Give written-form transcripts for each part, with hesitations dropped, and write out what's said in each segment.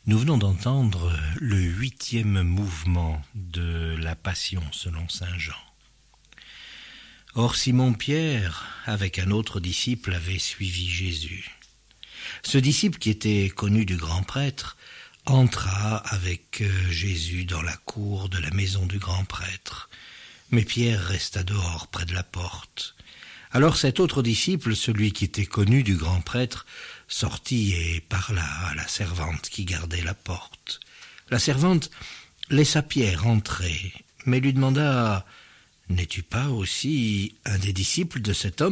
Nous venons d'entendre le 8e mouvement de la Passion selon saint Jean. Or Simon-Pierre, avec un autre disciple, avait suivi Jésus. Ce disciple, qui était connu du grand prêtre, entra avec Jésus dans la cour de la maison du grand prêtre. Mais Pierre resta dehors, près de la porte. Alors cet autre disciple, celui qui était connu du grand prêtre, sortit et parla à la servante qui gardait la porte. La servante laissa Pierre entrer, mais lui demanda « N'es-tu pas aussi un des disciples de cet homme ?»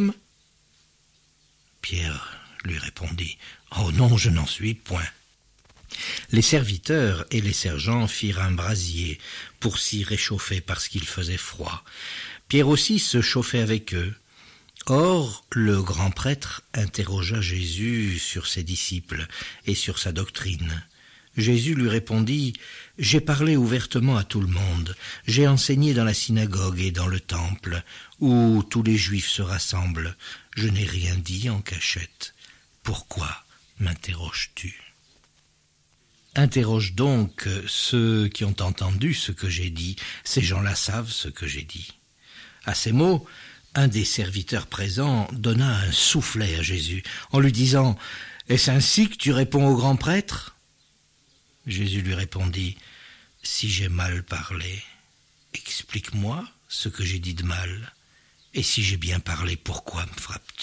Pierre lui répondit « Oh non, je n'en suis point. » Les serviteurs et les sergents firent un brasier pour s'y réchauffer parce qu'il faisait froid. Pierre aussi se chauffait avec eux. Or, le grand prêtre interrogea Jésus sur ses disciples et sur sa doctrine. Jésus lui répondit « J'ai parlé ouvertement à tout le monde. J'ai enseigné dans la synagogue et dans le temple, où tous les Juifs se rassemblent. Je n'ai rien dit en cachette. Pourquoi m'interroges-tu » Interroge donc ceux qui ont entendu ce que j'ai dit. Ces gens-là savent ce que j'ai dit. À ces mots, un des serviteurs présents donna un soufflet à Jésus, en lui disant « Est-ce ainsi que tu réponds au grand prêtre ?» Jésus lui répondit « Si j'ai mal parlé, explique-moi ce que j'ai dit de mal, et si j'ai bien parlé, pourquoi me frappes-tu »